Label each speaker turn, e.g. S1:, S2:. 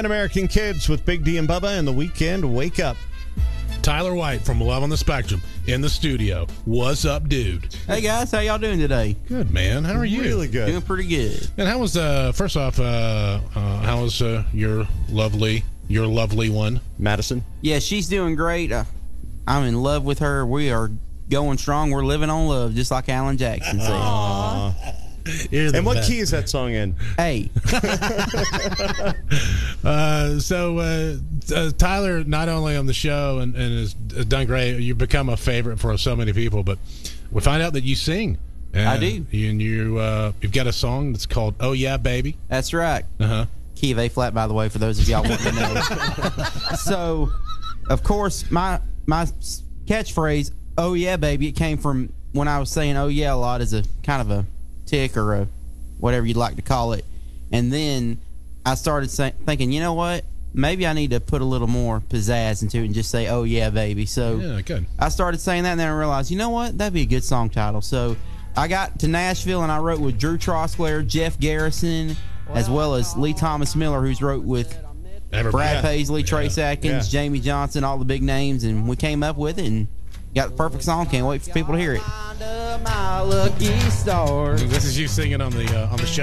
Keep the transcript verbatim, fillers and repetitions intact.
S1: American Kids with Big D and Bubba and the Weekend Wake Up.
S2: Tyler White from Love on the Spectrum in the studio. What's up, dude?
S3: Hey, guys. How y'all doing today?
S2: Good, man. How are you?
S1: Really good.
S3: Doing pretty good.
S2: And how was, uh, first off, uh, uh, how was uh, your lovely, your lovely one?
S1: Madison?
S3: Yeah, she's doing great. Uh, I'm in love with her. We are going strong. We're living on love, just like Alan Jackson said.
S1: Aww. And what best. Key is that song in?
S3: Hey.
S2: uh, so, uh, uh, Tyler, not only on the show and, and has done great, you've become a favorite for so many people, but we find out that you sing. And
S3: I do.
S2: You, and you, uh, you've got a song that's called Oh Yeah, Baby.
S3: That's right.
S2: Uh-huh.
S3: Key of A flat, by the way, for those of y'all wanting to know. So, of course, my my catchphrase, "Oh yeah, baby," it came from when I was saying "oh yeah" a lot as a kind of a tick or a whatever you'd like to call it, and then I started say, thinking, you know what? Maybe I need to put a little more pizzazz into it and just say "oh yeah, baby." So
S2: yeah, good.
S3: I started saying that, and then I realized, you know what? That'd be a good song title. So I got to Nashville and I wrote with Drew Trosclair, Jeff Garrison, as well as Lee Thomas Miller, who's wrote with
S2: Everybody.
S3: Brad
S2: Yeah.
S3: Paisley, Trace
S2: Yeah.
S3: Atkins,
S1: Yeah.
S3: Jamie Johnson, all the big names, and we came up with it and got the perfect song. Can't wait for people to hear it.
S2: This is you singing on the uh, on the show.